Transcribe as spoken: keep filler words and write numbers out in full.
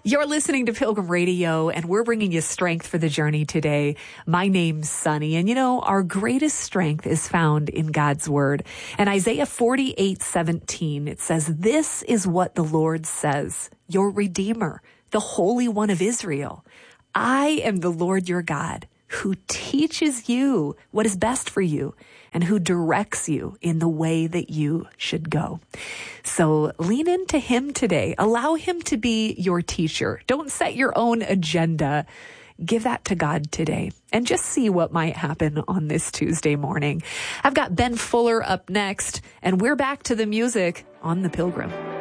You're listening to Pilgrim Radio, and we're bringing you strength for the journey today. My name's Sunny, and you know, our greatest strength is found in God's Word. And Isaiah forty-eight seventeen, it says, "This is what the Lord says, your Redeemer, the Holy One of Israel. I am the Lord your God, who teaches you what is best for you, and who directs you in the way that you should go." So lean into him today. Allow him to be your teacher. Don't set your own agenda. Give that to God today and just see what might happen on this Tuesday morning. I've got Ben Fuller up next, and we're back to the music on The Pilgrim.